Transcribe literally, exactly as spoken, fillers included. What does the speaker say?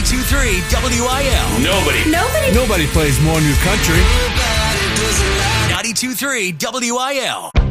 ninety-two point three W I L. Nobody. Nobody. Nobody plays more new country. ninety-two point three W I L.